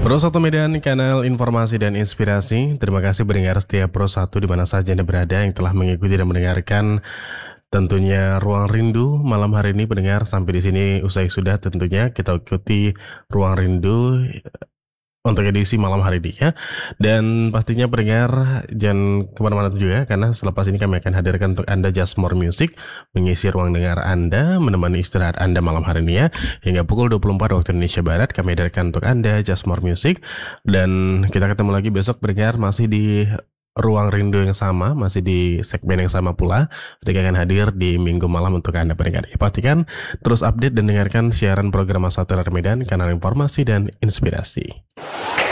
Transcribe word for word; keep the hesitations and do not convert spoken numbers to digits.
Pro satu Medan, kanal informasi dan inspirasi. Terima kasih pendengar setia Pro satu di mana saja Anda berada yang telah mengikuti dan mendengarkan tentunya Ruang Rindu malam hari ini. Pendengar, sampai di sini usai sudah tentunya kita ikuti Ruang Rindu untuk edisi malam hari ini ya. Dan pastinya pendengar jangan kemana-mana juga, karena selepas ini kami akan hadirkan untuk Anda Just More Music, mengisi ruang dengar Anda, menemani istirahat Anda malam hari ini ya. Hingga pukul dua puluh empat waktu Indonesia Barat kami hadirkan untuk Anda Just More Music. Dan kita ketemu lagi besok pendengar, masih di Ruang Rindu yang sama, masih di segmen yang sama pula. Ketika akan hadir di minggu malam untuk Anda pendengar. Pastikan terus update dan dengarkan siaran program Satu Medan, kanal informasi dan inspirasi.